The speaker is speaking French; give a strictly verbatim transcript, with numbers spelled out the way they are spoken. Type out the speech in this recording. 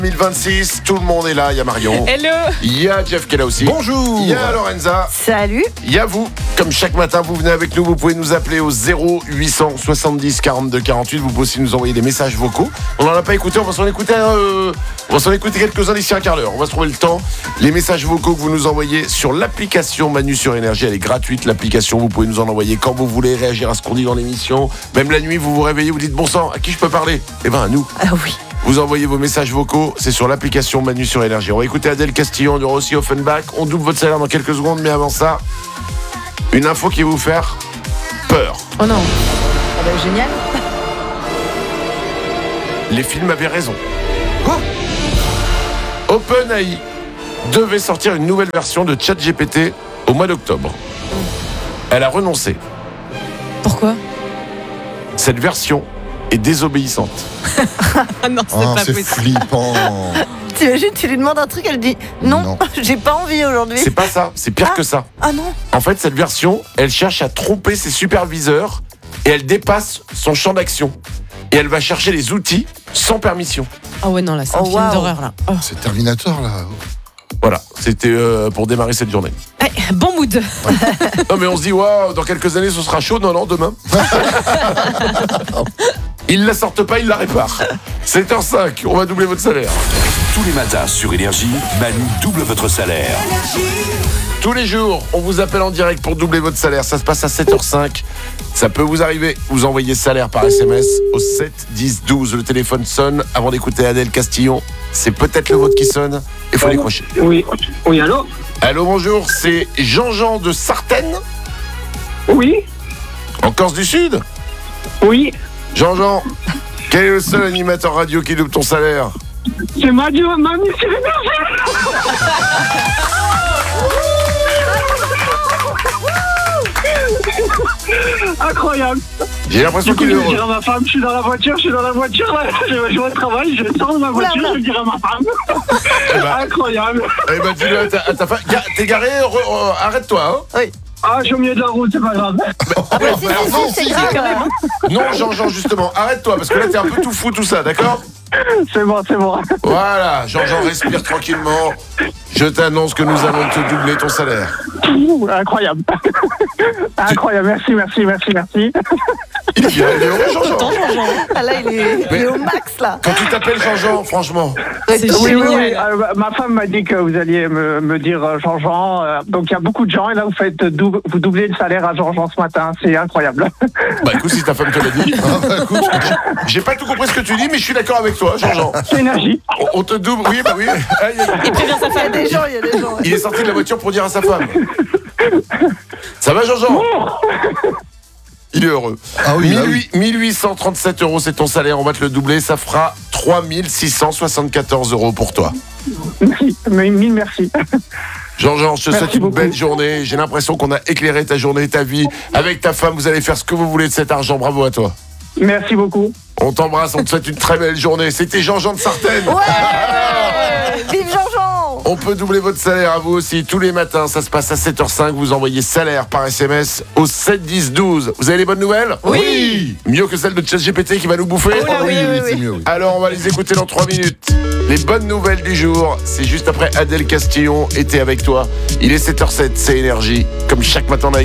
deux mille vingt-six, tout le monde est là, il y a Marion. Hello. Il y a Jeff qui est là aussi. Bonjour. Il y a Lorenza. Salut. Il y a vous. Comme chaque matin, vous venez avec nous, vous pouvez nous appeler au zéro huit cent soixante-dix quarante-deux quarante-huit. Vous pouvez aussi nous envoyer des messages vocaux. On n'en a pas écouté, on va s'en écouter, euh, on va s'en écouter quelques-uns d'ici un quart d'heure. On va se trouver le temps. Les messages vocaux que vous nous envoyez sur l'application Manu sur Énergie, elle est gratuite, l'application. Vous pouvez nous en envoyer quand vous voulez, réagir à ce qu'on dit dans l'émission. Même la nuit, vous vous réveillez, vous dites bon sang, à qui je peux parler ? Eh ben à nous. Ah oui. Vous envoyez vos messages vocaux, c'est sur l'application Manu sur Énergie. On va écouter Adèle Castillon, on aura aussi Offenbach. On double votre salaire dans quelques secondes, mais avant ça, une info qui va vous faire peur. Oh non. Ah bah, génial. Les films avaient raison. Quoi ? OpenAI devait sortir une nouvelle version de ChatGPT au mois d'octobre. Elle a renoncé. Pourquoi ? Cette version est désobéissante. Ah non, c'est Oh, pas c'est possible. flippant. T'imagines, tu lui demandes un truc, elle dit non, Non. j'ai pas envie aujourd'hui. C'est pas ça, c'est pire Ah. que ça. Ah non. En fait, cette version, elle cherche à tromper ses superviseurs et elle dépasse son champ d'action. Et elle va chercher les outils sans permission. Ah ouais, non, là, c'est un Oh, film wow. d'horreur, là. Oh. C'est Terminator, là. Voilà, c'était euh, pour démarrer cette journée. Ouais, bon mood. Non mais on se dit, waouh, dans quelques années ce sera chaud. Non, non, demain. Ils la sortent pas, ils la réparent. sept heures cinq, on va doubler votre salaire. Tous les matins sur Énergie, Manu double votre salaire. Tous les jours, on vous appelle en direct pour doubler votre salaire. Ça se passe à sept heures cinq. Ça peut vous arriver. Vous envoyez salaire par S M S au sept dix douze. Le téléphone sonne. Avant d'écouter Adèle Castillon, c'est peut-être le vôtre qui sonne. Il faut décrocher. Oui, oui, allô? Allô, bonjour, c'est Jean-Jean de Sartène, Oui, en Corse du Sud. oui, Jean-Jean, quel est le seul animateur radio qui double ton salaire ? c'est Manu, Manu sur Énergie. Incroyable. J'ai l'impression Du coup, qu'il je est vais dire heureux. à ma femme, je suis dans la voiture, je suis dans la voiture, là, je, je vais au travail, je sors de ma voiture, Oula, oula. je vais dire à ma femme. Eh ben, Incroyable. eh ben, dis-le à ta, à ta femme. Ga- T'es garé, re- euh, arrête-toi, hein. Ah, je suis au milieu de la route, c'est pas grave. Ah bah si, bah, si, non, si, c'est si, grave. quand même, hein. Non, Jean-Jean, justement, arrête-toi, parce que là, t'es un peu tout fou, tout ça, d'accord ? C'est bon, c'est bon. Voilà, Jean-Jean, respire tranquillement. Je t'annonce que nous allons te doubler ton salaire. Ouh, incroyable. Incroyable, merci, merci, merci, merci. Il est bien, il est heureux, Jean-Jean. Attends, Jean-Jean. Ah là, il est, il est au max là. Quand tu t'appelles Jean-Jean, franchement, C'est Oui, oui, génial. oui. Euh, ma femme m'a dit que vous alliez me, me dire euh, Jean-Jean. euh, donc il y a beaucoup de gens et là vous faites dou- vous doublez le salaire à Jean-Jean ce matin. C'est incroyable. bah écoute, si ta femme te l'a dit. Ah, bah, écoute, J'ai pas tout compris ce que tu dis, mais je suis d'accord avec toi, Jean-Jean. C'est énergie. On, on te double, oui, bah oui. Ah, il y a- Il prévient sa Il y a femme. des gens, il y a des gens. Il est sorti de la voiture pour dire à sa femme. Ça va, Jean-Jean ? Il est heureux. Ah oui, là, oui. mille huit cent trente-sept euros, c'est ton salaire. On va te le doubler. Ça fera trois mille six cent soixante-quatorze euros pour toi. Merci, mais mille merci. Jean-Jean, je te Merci souhaite une beaucoup. belle journée. J'ai l'impression qu'on a éclairé ta journée, ta vie. Avec ta femme, vous allez faire ce que vous voulez de cet argent. Bravo à toi. Merci beaucoup. On t'embrasse, on te souhaite une très belle journée. C'était Jean-Jean de Sartène. Ouais. Vive Jean-Jean. On peut doubler votre salaire à vous aussi tous les matins. Ça se passe à sept heures cinq. Vous envoyez salaire par S M S au sept dix douze. Vous avez les bonnes nouvelles ? Oui. Mieux que celle de ChatGPT qui va nous bouffer ? Oh là, oui, oui, oui, oui, c'est oui. mieux, oui. Alors on va les écouter dans trois minutes. Les bonnes nouvelles du jour, c'est juste après Adèle Castillon était avec toi. Il est sept heures sept, c'est Énergie. Comme chaque matin on a